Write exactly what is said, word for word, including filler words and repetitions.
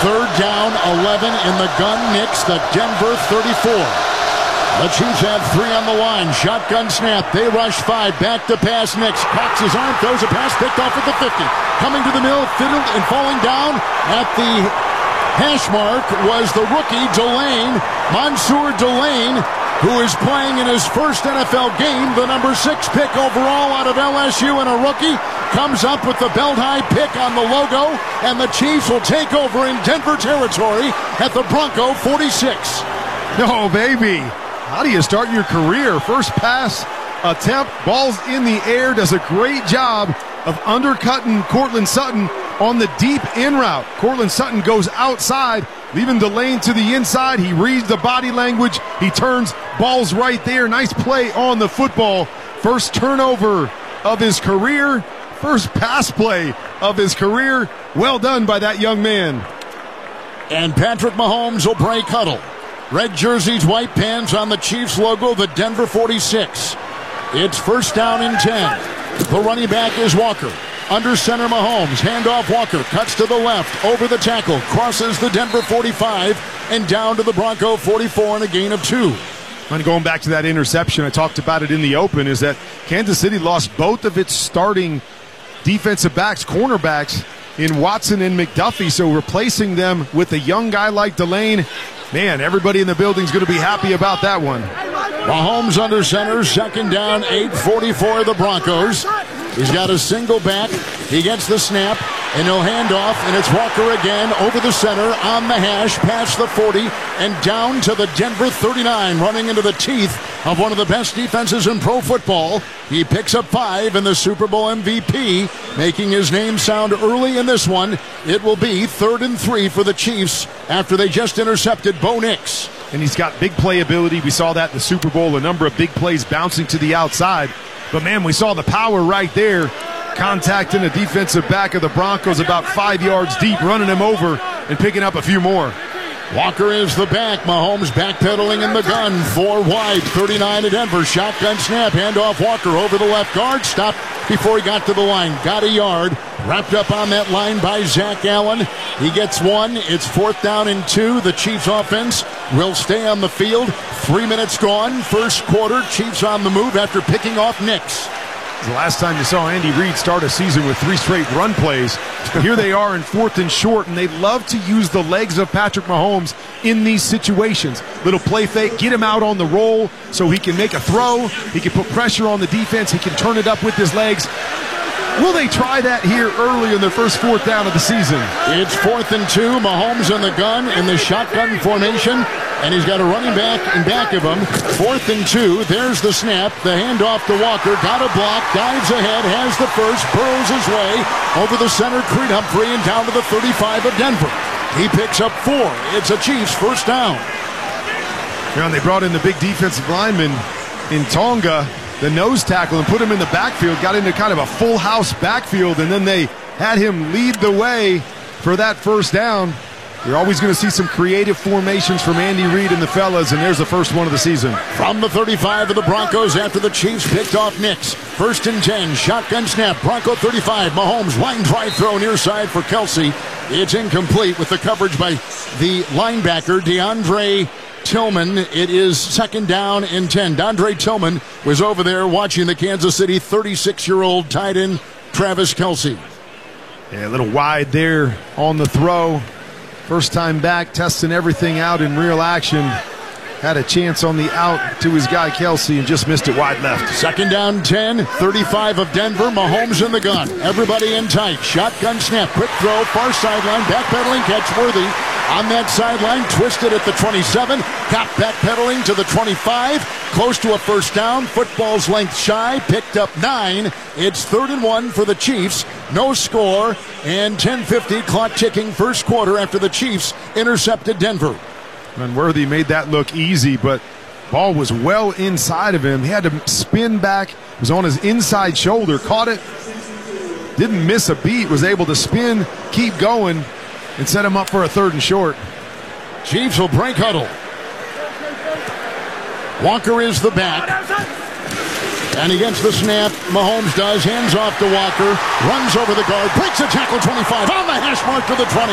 Third down, eleven in the gun. Nix, the Denver thirty-four. The Chiefs have three on the line. Shotgun snap. They rush five. Back to pass. Nix cocks his arm, throws a pass, picked off at the fifty. Coming to the middle, fiddled and falling down at the hash mark was the rookie Delane, Mansour Delane, who is playing in his first N F L game. The number six pick overall out of L S U, and a rookie comes up with the belt-high pick on the logo, and the Chiefs will take over in Denver territory at the Bronco forty-six. No, baby. How do you start your career? First pass attempt, ball's in the air, does a great job of undercutting Courtland Sutton on the deep in route. Courtland Sutton goes outside, leaving Delane to the inside. He reads the body language. He turns, ball's right there. Nice play on the football. First turnover of his career. First pass play of his career. Well done by that young man. And Patrick Mahomes will break huddle. Red jerseys, white pants on the Chiefs logo, the Denver forty-six. It's first down and ten. The running back is Walker. Under center Mahomes, handoff Walker, cuts to the left, over the tackle, crosses the Denver forty-five, and down to the Bronco forty-four and a gain of two. And going back to that interception, I talked about it in the open, is that Kansas City lost both of its starting defensive backs, cornerbacks, in Watson and McDuffie, so replacing them with a young guy like Delane, man, everybody in the building's going to be happy about that one. Mahomes under center, second down, eight forty-four of the Broncos. He's got a single back. He gets the snap, and he'll hand off, and it's Walker again over the center, on the hash, past the forty, and down to the Denver thirty-nine, running into the teeth of one of the best defenses in pro football. He picks up five, and the Super Bowl M V P, making his name sound early in this one. It will be third and three for the Chiefs after they just intercepted Bo Nix. And he's got big playability. We saw that in the Super Bowl, a number of big plays bouncing to the outside. But, man, we saw the power right there, contacting the defensive back of the Broncos about five yards deep, running him over and picking up a few more. Walker is the back. Mahomes backpedaling in the gun. Four wide, thirty-nine to Denver. Shotgun snap, handoff Walker over the left guard. Stopped before he got to the line. Got a yard. Wrapped up on that line by Zach Allen. He gets one. It's fourth down and two. The Chiefs offense will stay on the field. Three minutes gone. First quarter. Chiefs on the move after picking off Nix. The last time you saw Andy Reid start a season with three straight run plays. Here they are in fourth and short, and they love to use the legs of Patrick Mahomes in these situations. Little play fake, get him out on the roll so he can make a throw. He can put pressure on the defense. He can turn it up with his legs. Will they try that here early in their first fourth down of the season? It's fourth and two. Mahomes in the gun in the shotgun formation, and he's got a running back in back of him. Fourth and two. There's the snap. The handoff to Walker. Got a block. Dives ahead. Has the first. Burrows his way over the center. Creed Humphrey and down to the thirty-five of Denver. He picks up four. It's a Chiefs first down. You know, they brought in the big defensive lineman in Tonga, the nose tackle, and put him in the backfield, got into kind of a full house backfield, and then they had him lead the way for that first down. You're always going to see some creative formations from Andy Reid and the fellas, and there's the first one of the season. From the thirty-five of the Broncos after the Chiefs picked off Nix. First and ten, shotgun snap, Bronco thirty-five, Mahomes line drive throw near side for Kelsey. It's incomplete with the coverage by the linebacker, DeAndre Tillman. It is second down and ten. DeAndre Tillman was over there watching the Kansas City thirty-six-year-old tight end Travis Kelsey. Yeah, a little wide there on the throw. First time back, testing everything out in real action. Had a chance on the out to his guy Kelsey and just missed it wide left. Second down ten, thirty-five of Denver. Mahomes in the gun. Everybody in tight. Shotgun snap, quick throw, far sideline, backpedaling, catch worthy. On that sideline, twisted at the twenty-seven. Cop backpedaling to the twenty-five. Close to a first down. Football's length shy. Picked up nine. It's third and one for the Chiefs. No score. And ten fifty clock ticking first quarter after the Chiefs intercepted Denver. Unworthy made that look easy, but ball was well inside of him. He had to spin back. It was on his inside shoulder. Caught it. Didn't miss a beat. Was able to spin, keep going, and set him up for a third and short. Chiefs will break huddle. Walker is the back. And he gets the snap. Mahomes does. Hands off to Walker. Runs over the guard. Breaks a tackle. twenty-five. On the hash mark to the twenty.